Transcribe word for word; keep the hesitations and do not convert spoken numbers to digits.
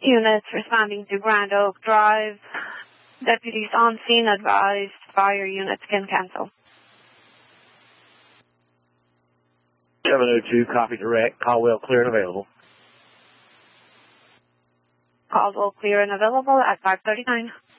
Units responding to Grand Oak Drive. Deputies on scene advised fire units can cancel. seven oh two, copy direct. Caldwell clear and available. Caldwell clear and available at five thirty-nine.